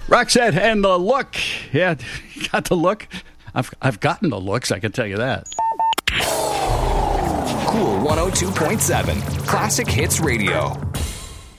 Roxette and the look. Yeah, got the look. I've gotten the looks, I can tell you that. Cool 102.7 Classic Hits Radio.